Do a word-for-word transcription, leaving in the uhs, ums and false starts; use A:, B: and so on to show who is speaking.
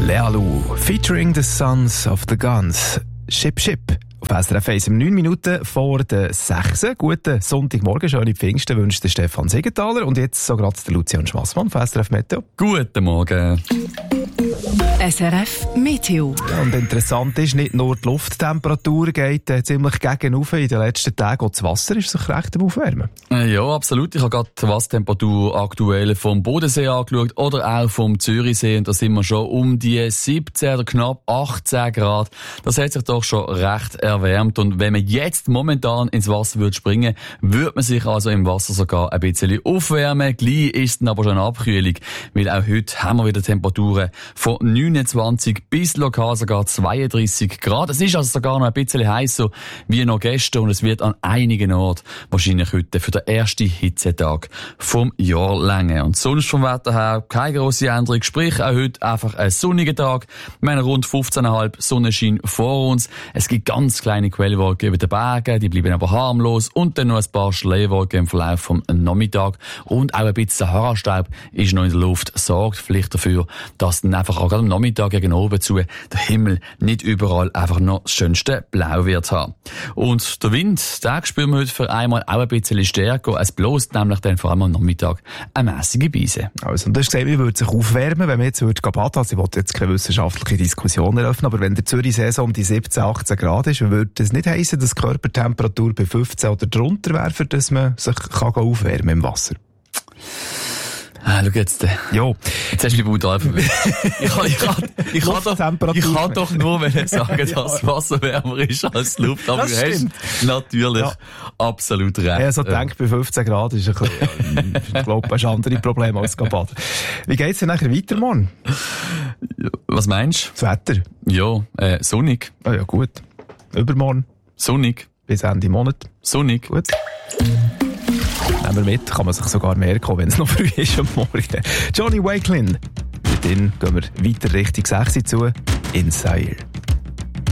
A: Lealu, featuring the Sons of the Guns. Ship Ship. Auf S R F eins um neun Minuten vor der sechs. Guten Sonntagmorgen, schöne Pfingsten wünscht der Stefan Siegenthaler und jetzt so gerade der Lucian Schmassmann von S R F Meteo.
B: Guten Morgen.
C: S R F Meteo.
A: Ja, und interessant ist, nicht nur die Lufttemperatur geht äh, ziemlich gegen rauf. In den letzten Tagen auch das Wasser ist sich recht am Aufwärmen.
B: Ja, absolut. Ich habe gerade die Wassertemperatur aktuell vom Bodensee angeschaut oder auch vom Zürichsee und da sind wir schon um die siebzehn oder knapp achtzehn Grad. Das hat sich doch schon recht erwärmt und wenn man jetzt momentan ins Wasser würde springen, würde man sich also im Wasser sogar ein bisschen aufwärmen. Gleich ist dann aber schon eine Abkühlung, weil auch heute haben wir wieder Temperaturen von neunundzwanzig bis lokal sogar zweiunddreissig Grad. Es ist also sogar noch ein bisschen heißer wie noch gestern und es wird an einigen Orten wahrscheinlich heute für den ersten Hitzetag vom Jahr länger. Und sonst vom Wetter her keine grosse Änderung, sprich auch heute einfach ein sonniger Tag. Wir haben rund fünfzehn Komma fünf Sonnenschein vor uns. Es gibt ganz kleine Quellwolken über den Bergen, die bleiben aber harmlos und dann noch ein paar Schleierwolken im Verlauf vom Nachmittag und auch ein bisschen Sahara-Staub ist noch in der Luft, sorgt vielleicht dafür, dass dann einfach auch gerade am Nachmittag gegen oben zu der Himmel nicht überall einfach noch das schönste Blau wird haben. Und der Wind, den spüren wir heute für einmal auch ein bisschen stärker. Es bläst nämlich dann vor allem am Nachmittag eine mässige Beise.
A: Also, und du hast gesagt, man würde sich aufwärmen, wenn man jetzt würde baden. Also, ich wollte jetzt keine wissenschaftliche Diskussion eröffnen, aber wenn der Zürichsee so um die siebzehn, achtzehn Grad ist, würde das nicht heissen, dass die Körpertemperatur bei fünfzehn oder drunter wäre, für dass man sich kann aufwärmen im Wasser?
B: Ah, schau jetzt.
A: Jo.
B: Jetzt hast du mich brutal verwirrt. Ich kann, ich kann, ich kann doch, ich kann doch nur sagen, dass das Wasser wärmer ist als die Luft. Aber du hast natürlich ja. absolut recht.
A: Ja, so denkt, bei fünfzehn Grad ist ein bisschen, ich glaube, hast andere Probleme als baden. Wie geht's denn nachher weiter morgen?
B: Was meinst
A: du? Das Wetter?
B: Ja, äh, sonnig.
A: Ah, ja, gut. Übermorgen?
B: Sonnig.
A: Bis Ende Monat?
B: Sonnig.
A: Gut. Nehmen wir mit, kann man sich sogar merken, wenn es noch früh ist am Morgen. Johnny Wakelin. Mit ihm gehen wir weiter Richtung sechs zu, in Seil.